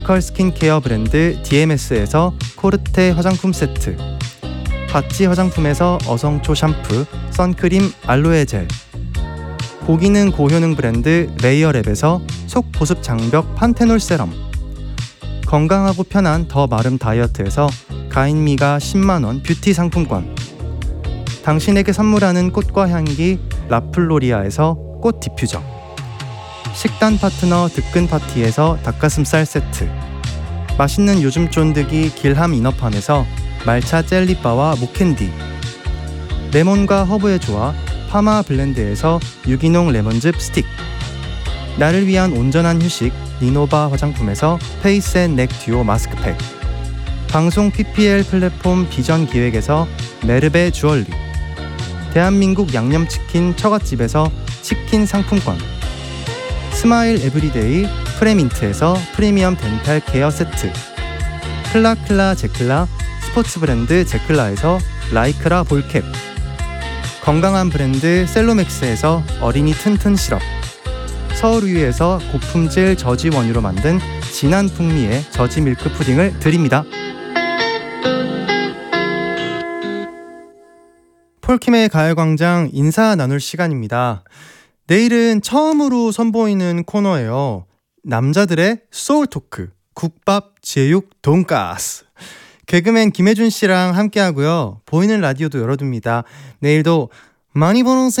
컬 스킨케어 브랜드 DMS에서 코르테 화장품 세트, 바찌 화장품에서 어성초 샴푸, 선크림, 알로에 젤, 고기능 고효능 브랜드 레이어랩에서 속 보습 장벽 판테놀 세럼, 건강하고 편한 더 마름 다이어트에서 가인미가 10만원 뷰티 상품권, 당신에게 선물하는 꽃과 향기 라플로리아에서 꽃 디퓨저, 식단 파트너 득근 파티에서 닭가슴살 세트, 맛있는 요즘 쫀득이 길함 이너팜에서 말차 젤리바와 목캔디, 레몬과 허브의 조화 파마 블렌드에서 유기농 레몬즙 스틱, 나를 위한 온전한 휴식 니노바 화장품에서 페이스 앤 넥 듀오 마스크팩, 방송 PPL 플랫폼 비전 기획에서 메르베 주얼리, 대한민국 양념치킨 처갓집에서 치킨 상품권, 스마일 에브리데이 프레민트에서 프리미엄 덴탈 케어 세트, 클라클라 제클라 스포츠 브랜드 제클라에서 라이크라 볼캡, 건강한 브랜드 셀로맥스에서 어린이 튼튼 시럽, 서울우유에서 고품질 저지 원유로 만든 진한 풍미의 저지 밀크 푸딩을 드립니다. 폴킴의 가요광장 인사 나눌 시간입니다. 내일은 처음으로 선보이는 코너예요. 남자들의 소울토크, 국밥, 제육, 돈가스. 개그맨 김혜준 씨랑 함께하고요. 보이는 라디오도 열어둡니다. 내일도 많이 보러 오세요.